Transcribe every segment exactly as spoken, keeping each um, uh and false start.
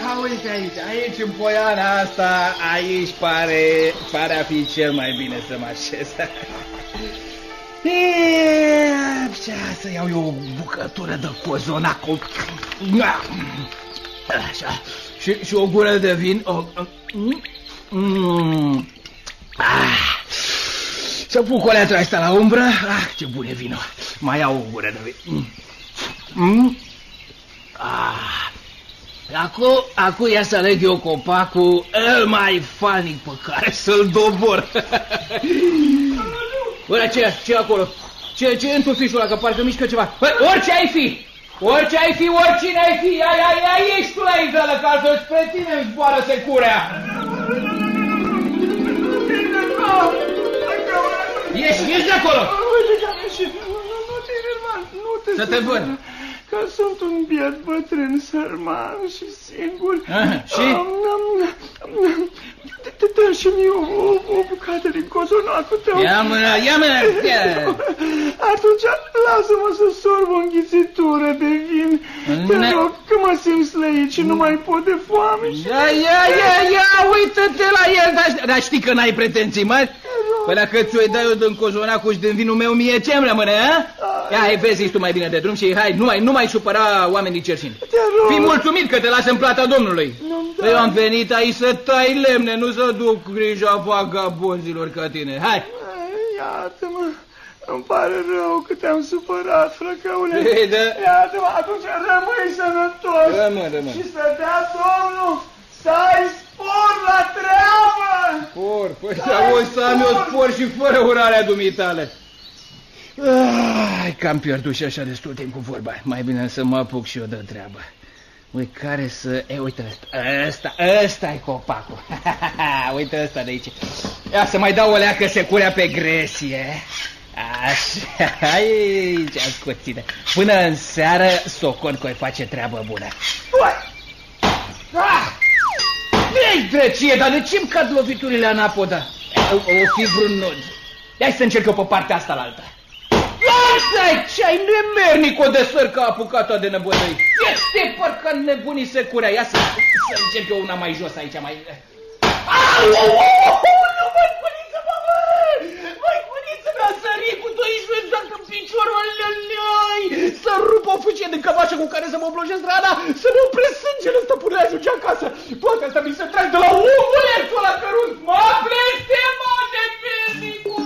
uite aici, aici în poiana asta, aici pare, pare a fi cel mai bine să mă așez. E, să iau eu o bucătură de cozonac. Așa, și, și o gură de vin. O, mm, ah, să pun coleatul ăsta la umbră. Ah, ce bun e vinul. Mai iau o gură de vin. Mm. Ah. Acum, acum ia să aleg eu copacul el mai fanic pe care să-l dobor. Bă, ce, ce acolo? Ce, ce e în tufișul ăla, că parcă mișcă ceva? Bă, orice ai fi! Orice ai fi, oricine ai fi! Ai, ai, ai, ești tu la intrală, că altfel spre tine îmi zboară securea! Ieși, ieși de acolo! Nu te irman, nu te să te văd! Că sunt un biet bătrân, sărman și singur. Aha, și? Dă-mi și mie o bucată din cozonacul tău. Ia mâna, ia mâna! Atunci lasă-mă să sorb o înghițitură de vin. Te rog, că mă simt slăit și nu mai pot de foame. Ia, ia, ia, ia, uită-te la el. Dar știi că n-ai pretenții mari? Păi dacă ți-o dai eu din cozonacul și din vinul meu, mie ce-mi rămâne, a? Ia, hai, vezi, ești tu mai bine de drum și hai, nu mai, nu mai supăra oamenii cerșini. Fii mulțumit că te las în plata Domnului. Eu am venit aici să tai lemne, nu să duc grija vagabonzilor ca tine. Hai! Iartă-mă, îmi pare rău că te-am supărat, frăcăule. Iartă-mă, atunci rămâi sănătos. Rămân, rămân. Și să dea Domnul să ai spor la treabă. Spor? Păi să să am eu spor și fără urarea dumitale. Ai, că am pierdut și așa destul timp cu vorba. Mai bine să mă apuc și eu de treabă. Uite, care să... E, uite ăsta, ăsta, ăsta-i copacul. Uite ăsta de aici. Ia să mai dau o leacă securea pe gresie. Așa, aici, ascuține. Până în seară, socon că o face treabă bună. Ei, drăcie, dar de ce-mi cad loviturile anapoda? O, o fi vreun nod. Hai să încerc eu pe partea asta la alta. Lasă-i, ce-ai nemernic-o de sărcă apucat-o de nebădăi. Este parcă nebunii securea. Ia să, să încerc eu una mai jos aici, mai... Au, au, au, nu, măi, buniță, mă, măi, buniță, mi-a sărit cu doi șuizac în piciorul ălălăi. Să rup o fâcie de cămașă cu care să mă oblojesc rana, să ne opresc sângele, stăpâne, ajunge acasă. Poate asta mi se trag de la omulețul ăla cărunt. Mă blestemă de pernicul!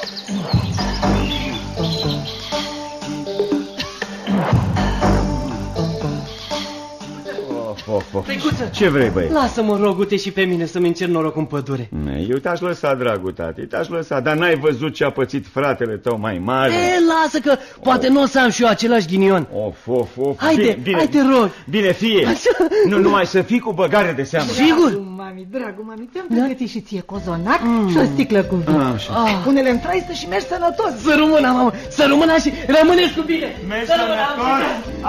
Of, of. Ce vrei, băi? Lasă-mă, rogute, și pe mine să-mi încerc noroc în pădure. Eu te-aș lăsa, dragul tati, te-aș lăsa, dar n-ai văzut ce a pățit fratele tău mai mare? E, lasă că poate nu o să am și eu același ghinion. Of, of, of. Haide, bine, bine, hai te rog. Bine, fie. Nu numai să fii cu băgare de seamă. Sigur? Dragul mami, dragul mami, te-am pregătit și ție cozonac mm. și o sticlă cu vin. Ah, pune-le în traistă și mergi sănătos. Să rămână, mamă, să rămână și rămâneți cu bine. Mergi sănătos.